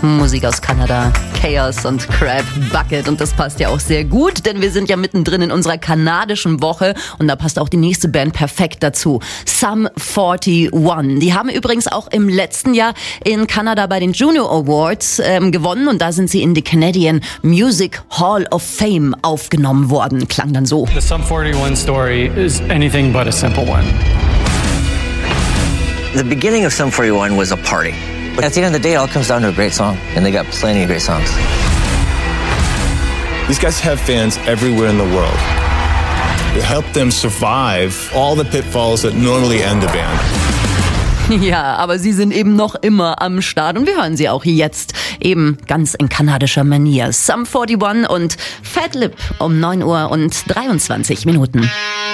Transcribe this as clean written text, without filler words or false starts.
Musik aus Kanada, Chaos und Crab Bucket. Und das passt ja auch sehr gut, denn wir sind ja mittendrin in unserer kanadischen Woche und da passt auch die nächste Band perfekt dazu. Sum 41. Die haben übrigens auch im letzten Jahr in Kanada bei den Juno Awards gewonnen und da sind sie in die Canadian Music Hall of Fame aufgenommen worden. Klang dann so. The Sum 41 story is anything but a simple one. The beginning of Sum 41 was a party. But at the end of the day, it all comes down to a great song. And they got plenty of great songs. These guys have fans everywhere in the world. It helped them survive all the pitfalls that normally end a band. Ja, aber sie sind eben noch immer am Start und wir hören sie auch jetzt eben ganz in kanadischer Manier. Sum 41 und Fat Lip um 9:23 Uhr.